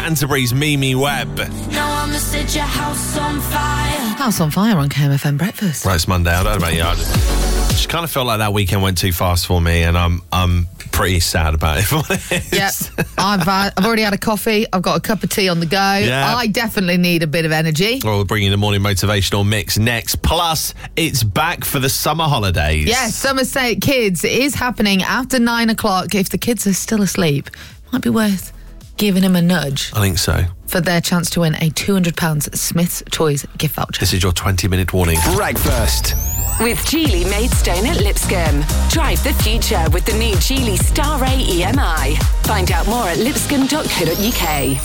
Canterbury's Mimi Webb. Now I'ma set your house on fire. House on Fire on KMFM Breakfast. Right, it's Monday. I don't know about you. I just kind of felt like that weekend went too fast for me, and I'm pretty sad about it, if I'm honest. Yep. I've already had a coffee. I've got a cup of tea on the go. Yeah. I definitely need a bit of energy. Well, we'll bring you the morning motivational mix next. Plus, it's back for the summer holidays. Yes, Summer State Kids is happening after 9 o'clock. If the kids are still asleep, might be worth giving them a nudge. I think so. For their chance to win a £200 Smith's Toys gift voucher. This is your 20-minute warning. Breakfast with Geely Maidstone at Lipscomb. Drive the future with the new Geely Star A EMI. Find out more at lipscomb.co.uk.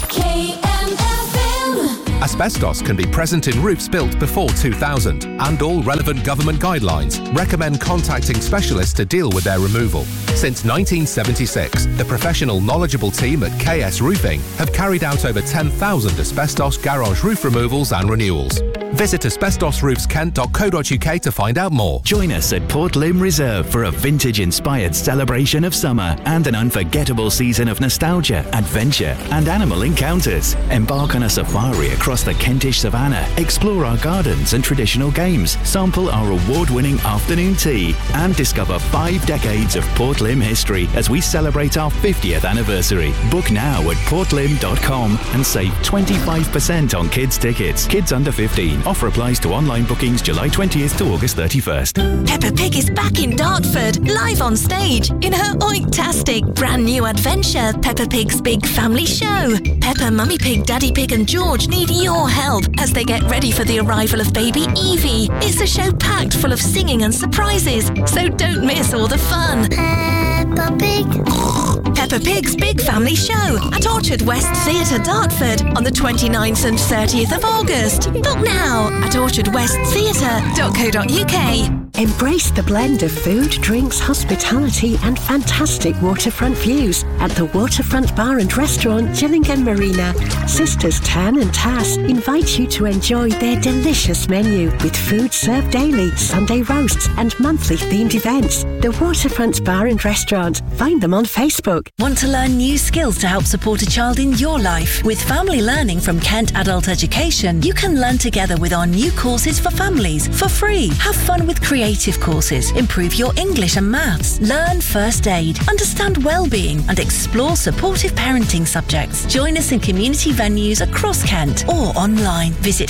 KMFM. Asbestos can be present in roofs built before 2000, and all relevant government guidelines recommend contacting specialists to deal with their removal. Since 1976, the professional, knowledgeable team at KS Roofing have carried out over 10,000 asbestos garage roof removals and renewals. Visit asbestosroofskent.co.uk to find out more. Join us at Port Lim Reserve for a vintage-inspired celebration of summer and an unforgettable season of nostalgia, adventure and animal encounters. Embark on a safari across the Kentish savannah, explore our gardens and traditional games, sample our award-winning afternoon tea and discover 5 decades of Port Lim history as we celebrate our 50th anniversary. Book now at portlim.com and save 25% on kids' tickets. Kids under 15. Offer applies to online bookings July 20th to August 31st. Peppa Pig is back in Dartford, live on stage, in her oink-tastic brand new adventure, Peppa Pig's Big Family Show. Peppa, Mummy Pig, Daddy Pig and George need your help as they get ready for the arrival of baby Evie. It's a show packed full of singing and surprises, so don't miss all the fun. Peppa Pig. Peppa Pig's Big Family Show at Orchard West Theatre, Dartford on the 29th and 30th of August. Book now at orchardwesttheatre.co.uk. Embrace the blend of food, drinks, hospitality and fantastic waterfront views at the Waterfront Bar and Restaurant, Gillingham Marina. Sisters Tan and Tass invite you to enjoy their delicious menu with food served daily, Sunday roasts and monthly themed events. The Waterfront Bar and Restaurant. Find them on Facebook. Want to learn new skills to help support a child in your life? With Family Learning from Kent Adult Education, you can learn together with our new courses for families for free. Have fun with creative courses, improve your English and maths, learn first aid, understand well-being and explore supportive parenting subjects. Join us in community venues across Kent or online. Visit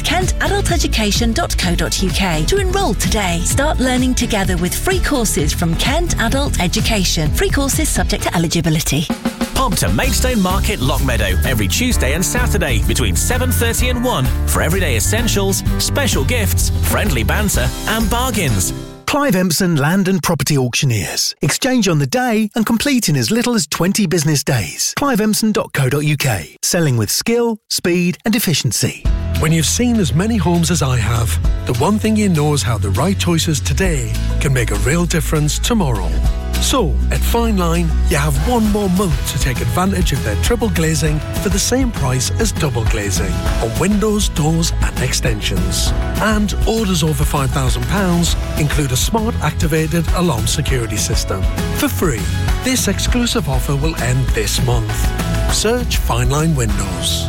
kentadulteducation.co.uk to enrol today. Start learning together with free courses from Kent Adult Education. Free courses subject to eligibility. Pop to Maidstone Market, Lockmeadow, every Tuesday and Saturday between 7:30 and 1 for everyday essentials, special gifts, friendly banter and bargains. Clive Empson Land and Property Auctioneers. Exchange on the day and complete in as little as 20 business days. cliveempson.co.uk. Selling with skill, speed and efficiency. When you've seen as many homes as I have, the one thing you know is how the right choices today can make a real difference tomorrow. So, at Fine Line, you have one more month to take advantage of their triple glazing for the same price as double glazing on windows, doors and extensions. And orders over £5,000 include a smart activated alarm security system for free. This exclusive offer will end this month. Search Fine Line Windows.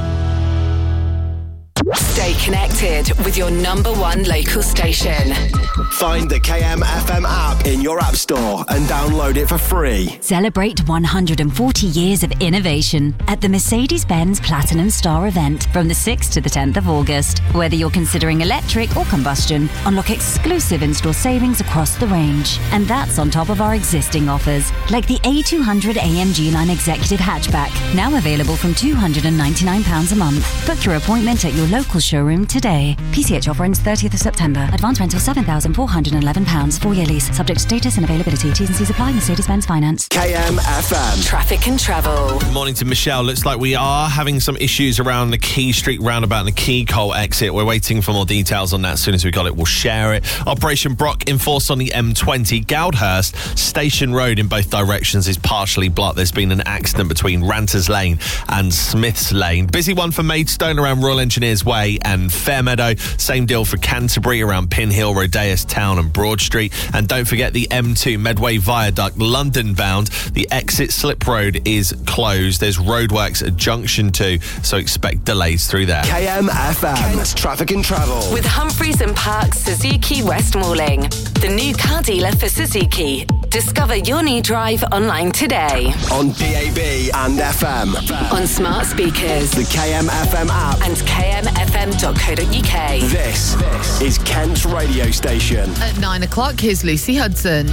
Stay connected with your number one local station. Find the KMFM app in your app store and download it for free. Celebrate 140 years of innovation at the Mercedes-Benz Platinum Star event from the 6th to the 10th of August. Whether you're considering electric or combustion, unlock exclusive in-store savings across the range. And that's on top of our existing offers, like the A200 AMG Line Executive Hatchback, now available from £299 a month. Book your appointment at your local showroom today. PCH offer ends 30th of September. Advance rental £7,411. 4-year lease. Subject to status and availability. T's and C's apply. Mercedes-Benz Finance. KMFM. Traffic and travel. Good morning to Michelle. Looks like we are having some issues around the Key Street roundabout and the Key Cole exit. We're waiting for more details on that. As soon as we got it, we'll share it. Operation Brock enforced on the M20. Goudhurst Station Road in both directions is partially blocked. There's been an accident between Ranters Lane and Smiths Lane. Busy one for Maidstone around Royal Engineers Way. Medway and Fairmeadow. Same deal for Canterbury around Pin Hill, Rhodeus Town and Broad Street. And don't forget the M2 Medway Viaduct London bound. The exit slip road is closed. There's roadworks at Junction 2, so expect delays through there. KMFM. Kent Traffic and Travel. With Humphreys and Parks Suzuki Westmoreling, the new car dealer for Suzuki. Discover your new drive online today. On DAB and FM. On smart speakers. The KMFM app. And kmfm.co.uk. This is Kent's radio station. At 9 o'clock, here's Lucy Hudson.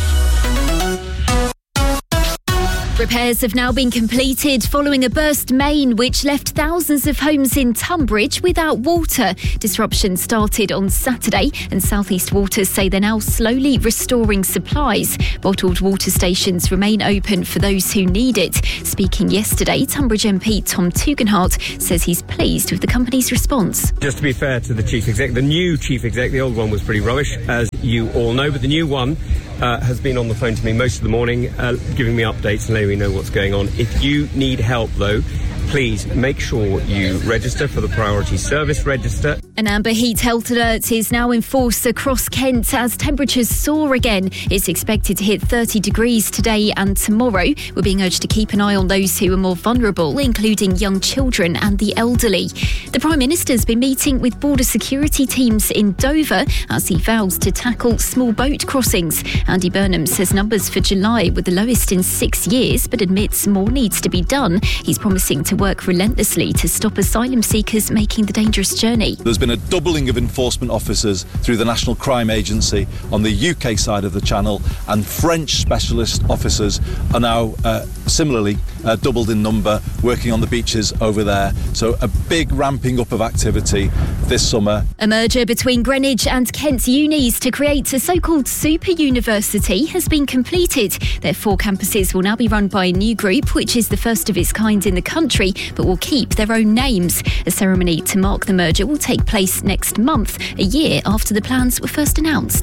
Repairs have now been completed following a burst main which left thousands of homes in Tunbridge without water. Disruption started on Saturday and South East Water say they're now slowly restoring supplies. Bottled water stations remain open for those who need it. Speaking yesterday, Tunbridge MP Tom Tugendhat says he's pleased with the company's response. Just to be fair to the chief exec, the new chief exec, the old one was pretty rubbish, as you all know, but the new one has been on the phone to me most of the morning, giving me updates and letting me know what's going on. If you need help, though, please make sure you register for the Priority Service Register. An amber heat health alert is now in force across Kent as temperatures soar again. It's expected to hit 30 degrees today and tomorrow. We're being urged to keep an eye on those who are more vulnerable, including young children and the elderly. The Prime Minister's been meeting with border security teams in Dover as he vows to tackle small boat crossings. Andy Burnham says numbers for July were the lowest in 6 years, but admits more needs to be done. He's promising to work relentlessly to stop asylum seekers making the dangerous journey. There's been a doubling of enforcement officers through the National Crime Agency on the UK side of the Channel, and French specialist officers are now similarly doubled in number, working on the beaches over there. So a big ramping up of activity this summer. A merger between Greenwich and Kent's unis to create a so-called super university has been completed. Their 4 campuses will now be run by a new group, which is the first of its kind in the country, but will keep their own names. A ceremony to mark the merger will take place next month, a year after the plans were first announced.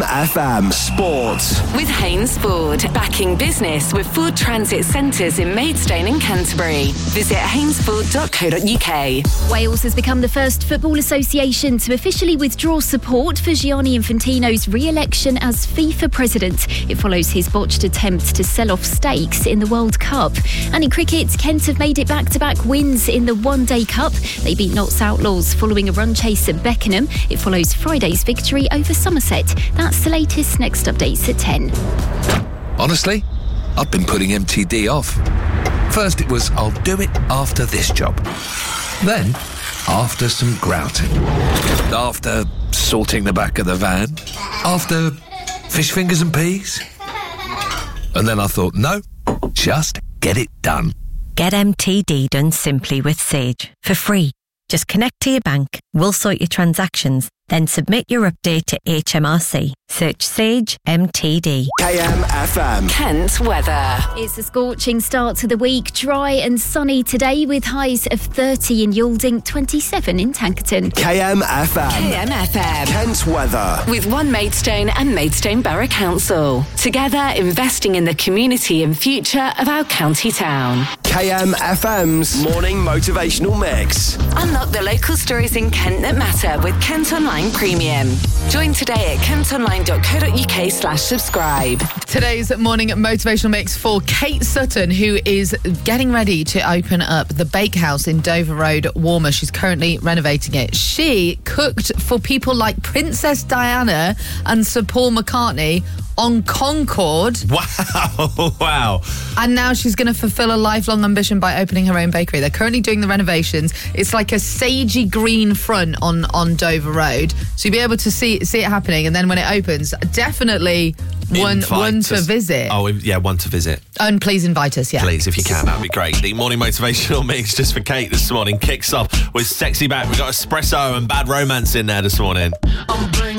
KMFM Sports. With Haynes Ford, backing business with Ford Transit Centres in Maidstone and Canterbury. Visit haynesford.co.uk. Wales has become the first football association to officially withdraw support for Gianni Infantino's re-election as FIFA president. It follows his botched attempt to sell off stakes in the World Cup. And in cricket, Kent have made it back-to-back wins in the One Day Cup. They beat Notts Outlaws following a run chase at Beckenham. It follows Friday's victory over Somerset. That's the latest. Next updates at 10. Honestly, I've been putting MTD off. First it was, I'll do it after this job. Then, after some grouting. After sorting the back of the van. After fish fingers and peas. And then I thought, no, just get it done. Get MTD done simply with Sage for free. Just connect to your bank, we'll sort your transactions, then submit your update to HMRC. Search Sage MTD. KMFM. Kent weather. It's a scorching start to the week. Dry and sunny today with highs of 30 in Yalding, 27 in Tankerton. KMFM. KMFM. Kent weather. With One Maidstone and Maidstone Borough Council. Together investing in the community and future of our county town. KMFM's morning motivational mix. Unlock the local stories in Kent that matter with Kent Online Premium. Join today at kentonline.co.uk/subscribe. Today's morning motivational mix for Kate Sutton, who is getting ready to open up the Bakehouse in Dover Road, Warmer. She's currently renovating it. She cooked for people like Princess Diana and Sir Paul McCartney on Concord. Wow. And now she's going to fulfill a lifelong ambition by opening her own bakery. They're currently doing the renovations. It's like a sagey green front on Dover Road. So you'll be able to see it happening. And then when it opens, definitely one to visit. Oh, yeah, one to visit. And please invite us, yeah. Please, if you can, that'd be great. The morning motivational mix just for Kate this morning kicks off with Sexy Back. We've got Espresso and Bad Romance in there this morning.